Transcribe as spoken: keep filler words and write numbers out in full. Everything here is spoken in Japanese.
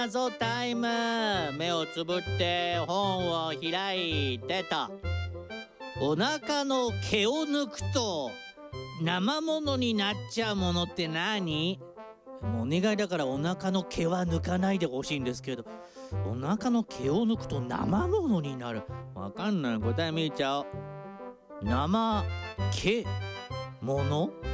謎タイム。目をつぶって本を開いてと。お腹の毛を抜くと生ものになっちゃうものって何？もうお願いだからお腹の毛は抜かないでほしいんですけど、お腹の毛を抜くと生ものになる。わかんない。答え見ちゃおう。生毛もの。